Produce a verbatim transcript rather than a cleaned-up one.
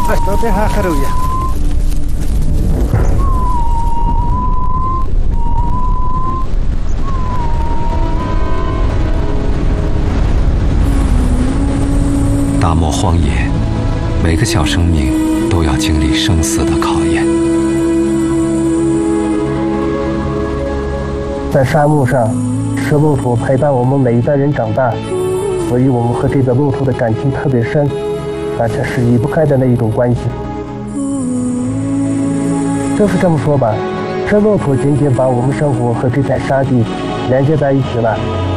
哎，到底还还有呀？ 大漠荒野，每个小生命都要经历生死的考验。 在沙漠上，蛇骆驼陪伴我们每一代人长大，所以我们和这个骆驼的感情特别深，而且是离不开的那一种关系。就是这么说吧，这骆驼紧紧把我们生活和这片沙地连接在一起了。